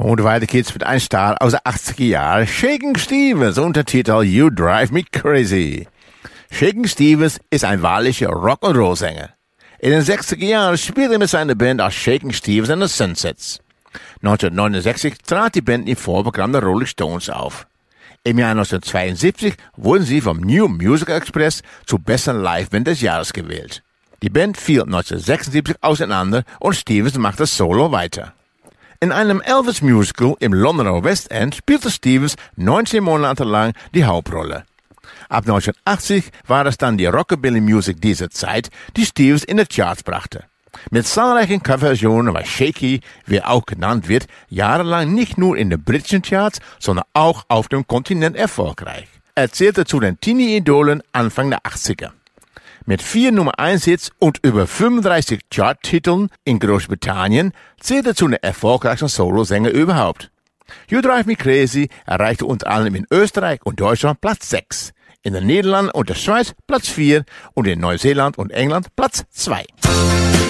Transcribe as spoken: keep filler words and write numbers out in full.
Und weiter geht's mit einem Star aus den achtziger Jahren, Shakin' Stevens, unter Titel You Drive Me Crazy. Shakin' Stevens ist ein wahrlicher Rock'n'Roll-Sänger. In den sechziger Jahren spielte er mit seiner Band als Shakin' Stevens and the Sunsets. neunzehnhundertneunundsechzig trat die Band im Vorprogramm der Rolling Stones auf. Im Jahr neunzehnhundertzweiundsiebzig wurden sie vom New Musical Express zur besten Liveband des Jahres gewählt. Die Band fiel neunzehnhundertsechsundsiebzig auseinander und Stevens machte solo weiter. In einem Elvis-Musical im Londoner West End spielte Stevens neunzehn Monate lang die Hauptrolle. Ab neunzehnhundertachtzig war es dann die Rockabilly-Musik dieser Zeit, die Stevens in die Charts brachte. Mit zahlreichen Coverversionen war Shaky, wie er auch genannt wird, jahrelang nicht nur in den britischen Charts, sondern auch auf dem Kontinent erfolgreich. Er zählte zu den Teenie-Idolen Anfang der achtziger. Mit vier Nummer eins Hits und über fünfunddreißig Chart-Titeln in Großbritannien zählt er zu den erfolgreichsten Solosänger überhaupt. You Drive Me Crazy erreichte unter anderem in Österreich und Deutschland Platz sechs, in den Niederlanden und der Schweiz Platz vier und in Neuseeland und England Platz zwei.